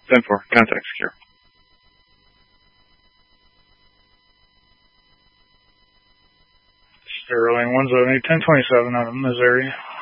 10-4, contact secure. Sterling 178, 1027 out of Missouri.